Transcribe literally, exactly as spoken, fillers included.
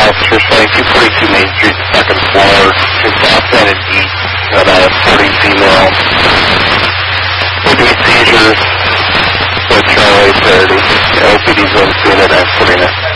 officer, saying two forty-two Main Street, the second floor, in South End and East, about a forty female. Would be seizures with Charlie thirty. O P D's on scene at nine forty-nine.